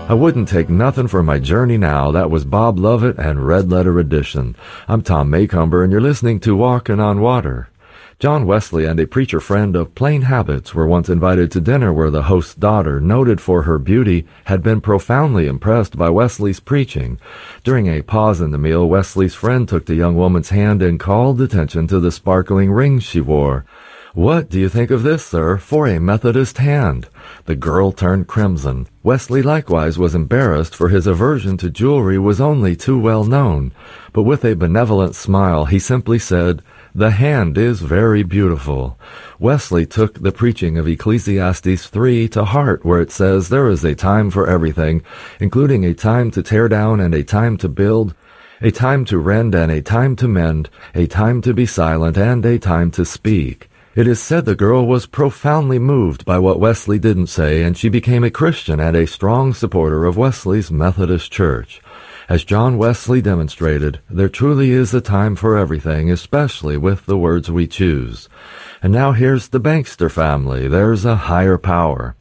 I wouldn't take nothing for my journey now. That was Bob Lovett and Red Letter Edition. I'm Tom Maycomber, and you're listening to Walkin' on Water. John Wesley and a preacher friend of plain habits were once invited to dinner where the host's daughter, noted for her beauty, had been profoundly impressed by Wesley's preaching. During a pause in the meal, Wesley's friend took the young woman's hand and called attention to the sparkling rings she wore. "What do you think of this, sir, for a Methodist hand?" The girl turned crimson. Wesley likewise was embarrassed, for his aversion to jewelry was only too well known. But with a benevolent smile, he simply said, "The hand is very beautiful." Wesley took the preaching of Ecclesiastes 3 to heart, where it says there is a time for everything, including a time to tear down and a time to build, a time to rend and a time to mend, a time to be silent and a time to speak. It is said the girl was profoundly moved by what Wesley didn't say, and she became a Christian and a strong supporter of Wesley's Methodist Church. As John Wesley demonstrated, there truly is a time for everything, especially with the words we choose. And now here's the Bankster family. There's a higher power.